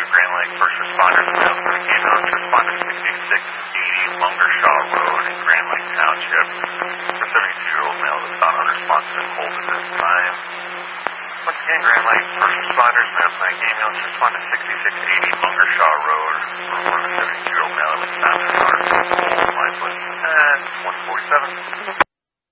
Grand Lake First Responders announcement came out to responder 6680 Lungershaw Road in Grand Lake Township. The 72-year-old male is found unresponsive and cold at this time. Once again, Grand Lake First Responders announcement came out to respond to 6680 Lungershaw Road. Report the 72-year-old male was found in the car. Lifeless at 147.